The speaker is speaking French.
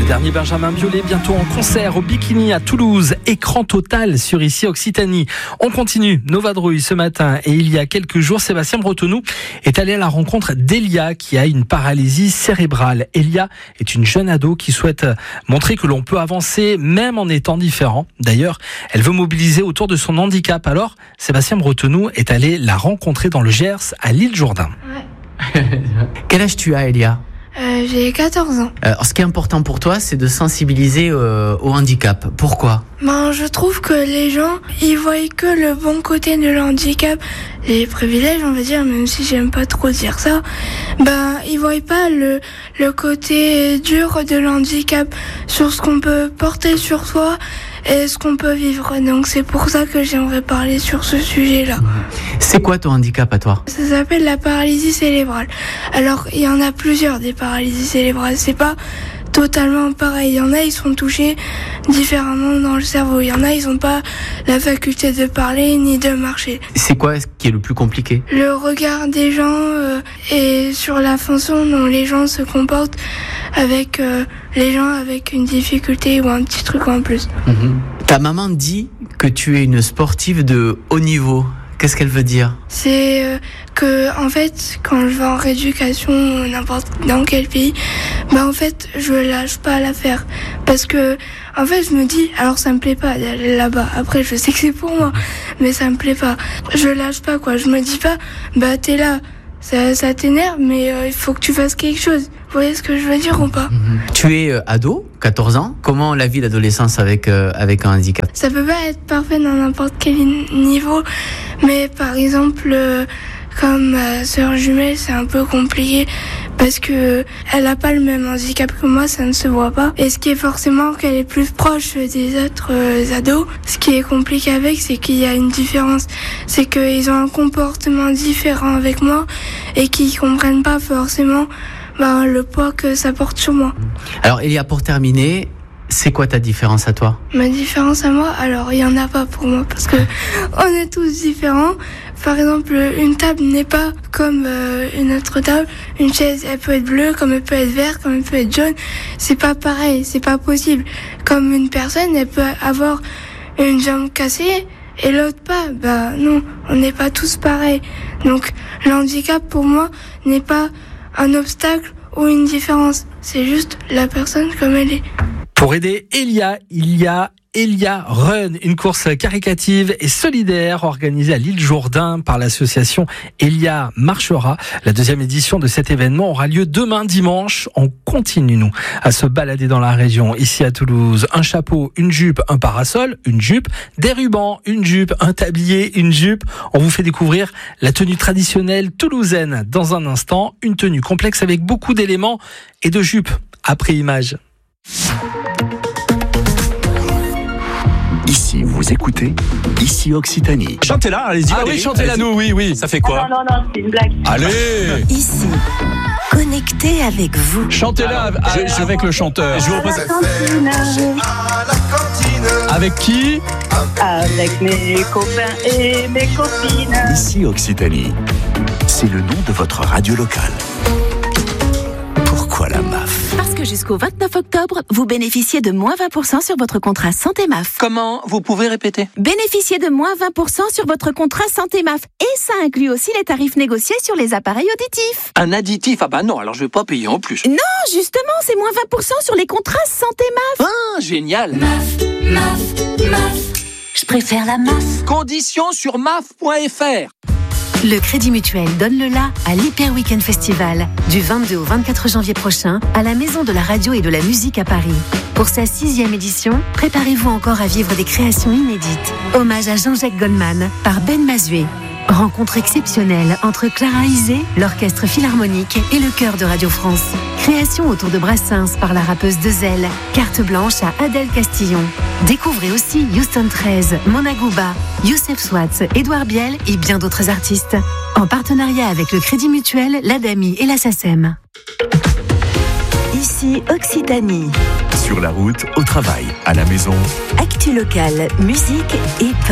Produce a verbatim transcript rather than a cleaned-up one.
Le dernier Benjamin Biolay, bientôt en concert au Bikini à Toulouse. Écran total sur Ici Occitanie. On continue nos vadrouilles ce matin et il y a quelques jours, Sébastien Bretonnoux est allé à la rencontre d'Elia qui a une paralysie cérébrale. Elia est une jeune ado qui souhaite montrer que l'on peut avancer même en étant différent. D'ailleurs, elle veut mobiliser autour de son handicap. Alors, Sébastien Bretonnoux est allé la rencontrer dans le Gers à l'île Jourdain. Ouais. Quel âge tu as, Elia ? Euh, j'ai quatorze ans. Euh, alors, ce qui est important pour toi, c'est de sensibiliser euh, au handicap. Pourquoi ? Ben, je trouve que les gens, ils voient que le bon côté de l'handicap, les privilèges, on va dire, même si j'aime pas trop dire ça. Ben, ils voient pas le, le côté dur de l'handicap sur ce qu'on peut porter sur soi et ce qu'on peut vivre. Donc, c'est pour ça que j'aimerais parler sur ce sujet-là. C'est quoi ton handicap à toi ? Ça s'appelle la paralysie cérébrale. Alors, il y en a plusieurs des paralysies cérébrales. C'est pas totalement pareil. Il y en a, ils sont touchés différemment dans le cerveau. Il y en a, ils ont pas la faculté de parler ni de marcher. C'est quoi ce qui est le plus compliqué ? Le regard des gens euh, et sur la façon dont les gens se comportent avec euh, les gens avec une difficulté ou un petit truc en plus. Mmh. Ta maman dit que tu es une sportive de haut niveau. Qu'est-ce qu'elle veut dire ? C'est euh, que, en fait, quand je vais en rééducation, n'importe dans quel pays, bah, en fait, je lâche pas à la faire. Parce que, en fait, je me dis, alors ça me plaît pas d'aller là-bas. Après, je sais que c'est pour moi, mais ça me plaît pas. Je lâche pas, quoi. Je me dis pas, bah, t'es là. Ça, ça t'énerve, mais euh, il faut que tu fasses quelque chose. Vous voyez ce que je veux dire ou pas ? Mmh. Tu es euh, ado, quatorze ans. Comment la vie d'adolescence avec, euh, avec un handicap ? Ça peut pas être parfait dans n'importe quel niveau, mais par exemple, euh, comme ma sœur jumelle, c'est un peu compliqué parce que elle a pas le même handicap que moi, ça ne se voit pas. Et ce qui est forcément qu'elle est plus proche des autres euh, ados. Ce qui est compliqué avec, c'est qu'il y a une différence. C'est qu'ils ont un comportement différent avec moi et qu'ils comprennent pas forcément ben, le poids que ça porte sur moi. Alors, Elia, pour terminer, c'est quoi ta différence à toi ? Ma différence à moi, alors il y en a pas pour moi parce que on est tous différents. Par exemple, une table n'est pas comme euh, une autre table. Une chaise, elle peut être bleue, comme elle peut être verte, comme elle peut être jaune. C'est pas pareil, c'est pas possible. Comme une personne, elle peut avoir une jambe cassée et l'autre pas. Bah non, on n'est pas tous pareils. Donc l'handicap pour moi n'est pas un obstacle ou une différence. C'est juste la personne comme elle est. Pour aider Elia, il y a Elia Run, une course caritative et solidaire organisée à l'île Jourdain par l'association Elia Marchera. La deuxième édition de cet événement aura lieu demain dimanche. On continue, nous, à se balader dans la région. Ici à Toulouse, un chapeau, une jupe, un parasol, une jupe, des rubans, une jupe, un tablier, une jupe. On vous fait découvrir la tenue traditionnelle toulousaine. Dans un instant, une tenue complexe avec beaucoup d'éléments et de jupes. Après image. Ici, vous écoutez Ici Occitanie. Chantez-la, allez-y. Ah oui, chantez-la nous, oui, oui. Ça fait quoi ? Non, non, non, c'est une blague. Allez. Ici, connecté avec vous. Chantez-la Alors, avec, je- je- avec le chanteur. Je vous représente. Avec qui ? Avec mes copains et mes copines. Ici Occitanie. C'est le nom de votre radio locale. Pourquoi la M A F ? Parce que jusqu'au vingt-neuf octobre, vous bénéficiez de moins vingt pour cent sur votre contrat Santé M A F. Comment ? Vous pouvez répéter ? Bénéficiez de moins vingt pour cent sur votre contrat Santé M A F. Et ça inclut aussi les tarifs négociés sur les appareils auditifs. Un additif ? Ah bah non, alors je vais pas payer en plus. Non, justement, c'est moins vingt pour cent sur les contrats Santé M A F. Ah, génial. M A F, M A F, M A F. Je préfère la M A F. Conditions sur M A F point F R. Le Crédit Mutuel donne le la à l'Hyper Weekend Festival du vingt-deux au vingt-quatre janvier prochain à la Maison de la Radio et de la Musique à Paris. Pour sa sixième édition, préparez-vous encore à vivre des créations inédites. Hommage à Jean-Jacques Goldman par Ben Mazué. Rencontre exceptionnelle entre Clara Isé, l'Orchestre Philharmonique et le Chœur de Radio France. Création autour de Brassens par la rappeuse Dezel. Carte blanche à Adèle Castillon. Découvrez aussi Houston treize, Mona Gouba, Youssef Swatz, Édouard Biel et bien d'autres artistes. En partenariat avec le Crédit Mutuel, l'Adami et la SACEM. Ici Occitanie. Sur la route, au travail, à la maison. Actu locale, musique et peur.